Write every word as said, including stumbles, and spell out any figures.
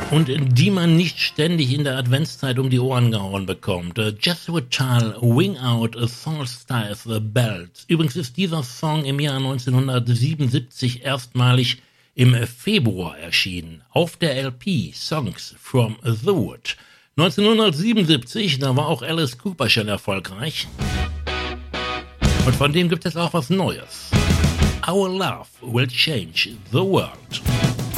und die man nicht ständig in der Adventszeit um die Ohren gehauen bekommt. Jesuit Child, Wing Out, a Solstice Bells. Übrigens ist dieser Song im Jahr neunzehnhundertsiebenundsiebzig erstmalig im Februar erschienen, auf der L P Songs from the Wood. neunzehnhundertsiebenundsiebzig, da war auch Alice Cooper schon erfolgreich. Und von dem gibt es auch was Neues. Our Love Will Change the World.